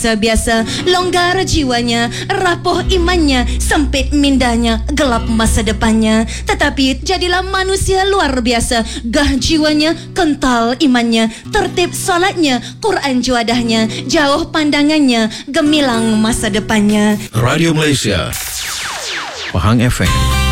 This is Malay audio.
biasa-biasa, longgar jiwanya, rapuh imannya, sempit mindanya, gelap masa depannya. Tetapi jadilah manusia luar biasa, gah jiwanya, kental imannya, tertib solatnya, Quran juadahnya, jauh pandangannya, gemilang masa depannya. Radio Malaysia, Pahang FM.